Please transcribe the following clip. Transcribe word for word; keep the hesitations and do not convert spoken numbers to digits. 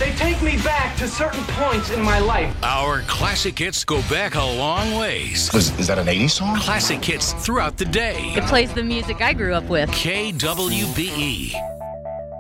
They take me back to certain points in my life. Our classic hits go back a long ways. Is, is that an eighties song? Classic hits throughout the day. It plays the music I grew up with. K W B E.